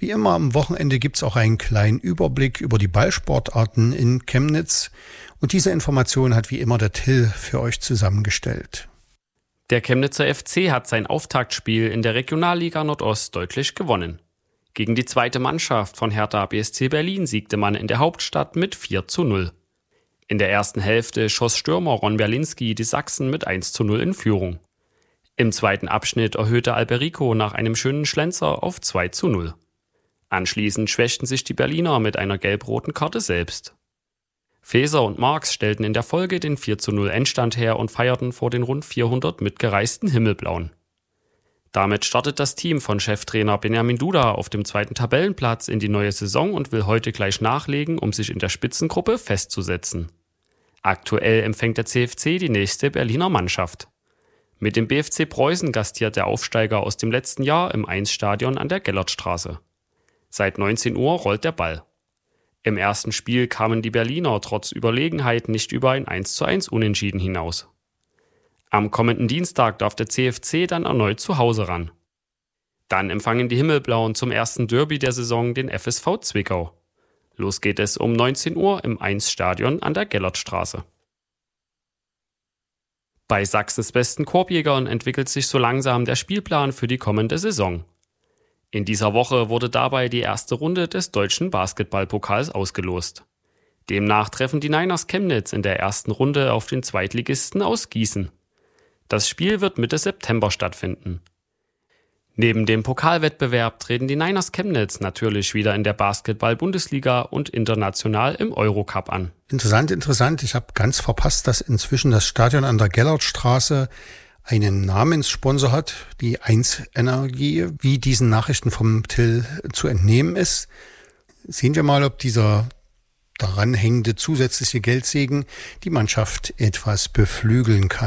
Wie immer am Wochenende gibt's auch einen kleinen Überblick über die Ballsportarten in Chemnitz. Und diese Information hat wie immer der Till für euch zusammengestellt. Der Chemnitzer FC hat sein Auftaktspiel in der Regionalliga Nordost deutlich gewonnen. Gegen die zweite Mannschaft von Hertha BSC Berlin siegte man in der Hauptstadt mit 4:0. In der ersten Hälfte schoss Stürmer Ron Berlinski die Sachsen mit 1:0 in Führung. Im zweiten Abschnitt erhöhte Alberico nach einem schönen Schlenzer auf 2:0. Anschließend schwächten sich die Berliner mit einer gelb-roten Karte selbst. Faeser und Marx stellten in der Folge den 4:0 Endstand her und feierten vor den rund 400 mitgereisten Himmelblauen. Damit startet das Team von Cheftrainer Benjamin Duda auf dem zweiten Tabellenplatz in die neue Saison und will heute gleich nachlegen, um sich in der Spitzengruppe festzusetzen. Aktuell empfängt der CFC die nächste Berliner Mannschaft. Mit dem BFC Preußen gastiert der Aufsteiger aus dem letzten Jahr im 1-Stadion an der Gellertstraße. Seit 19 Uhr rollt der Ball. Im ersten Spiel kamen die Berliner trotz Überlegenheit nicht über ein 1:1 Unentschieden hinaus. Am kommenden Dienstag darf der CFC dann erneut zu Hause ran. Dann empfangen die Himmelblauen zum ersten Derby der Saison den FSV Zwickau. Los geht es um 19 Uhr im 1-Stadion an der Gellertstraße. Bei Sachsens besten Korbjägern entwickelt sich so langsam der Spielplan für die kommende Saison. In dieser Woche wurde dabei die erste Runde des deutschen Basketballpokals ausgelost. Demnach treffen die Niners Chemnitz in der ersten Runde auf den Zweitligisten aus Gießen. Das Spiel wird Mitte September stattfinden. Neben dem Pokalwettbewerb treten die Niners Chemnitz natürlich wieder in der Basketball-Bundesliga und international im Eurocup an. Interessant. Ich habe ganz verpasst, dass inzwischen das Stadion an der Gellertstraße einen Namenssponsor hat, die 1 Energie, wie diesen Nachrichten vom Till zu entnehmen ist. Sehen wir mal, ob dieser daran hängende zusätzliche Geldsegen die Mannschaft etwas beflügeln kann.